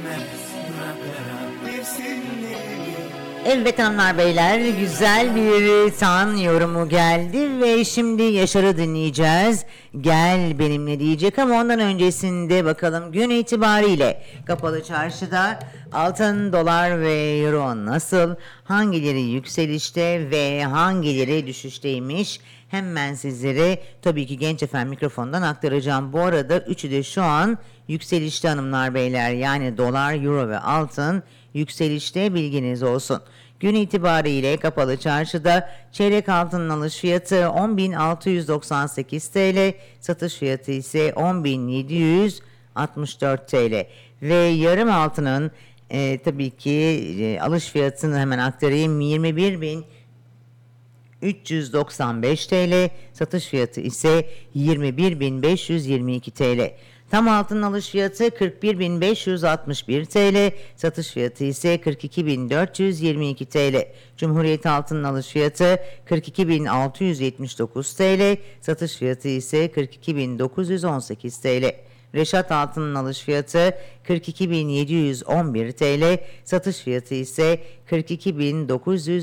Evet hanımlar beyler, güzel bir tan yorumu geldi ve şimdi Yaşar'ı dinleyeceğiz. Gel benimle diyecek ama ondan öncesinde bakalım gün itibariyle kapalı çarşıda altın, dolar ve euro nasıl, hangileri yükselişte ve hangileri düşüşteymiş, hemen sizlere tabii ki Genç FM mikrofondan aktaracağım. Bu arada üçü de şu an yükselişte hanımlar beyler, yani dolar, euro ve altın yükselişte, bilginiz olsun. Gün itibariyle kapalı çarşıda çeyrek altının alış fiyatı 10.698 TL, satış fiyatı ise 10.764 TL ve yarım altının tabii ki alış fiyatını hemen aktarayım, 21.395 TL, satış fiyatı ise 21.522 TL. Tam altın alış fiyatı 41.561 TL, satış fiyatı ise 42.422 TL. Cumhuriyet altının alış fiyatı 42.679 TL, satış fiyatı ise 42.918 TL. Reşat altının alış fiyatı 42.711 TL, satış fiyatı ise 42.900